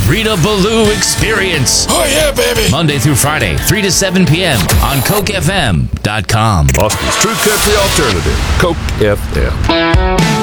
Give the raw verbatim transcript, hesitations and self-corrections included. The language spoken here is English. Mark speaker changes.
Speaker 1: Rita Ballou Experience.
Speaker 2: Oh, yeah, baby.
Speaker 1: Monday through Friday, three to seven p.m. on Coke F M dot com.
Speaker 3: Austin's True Country Alternative, Coke F M.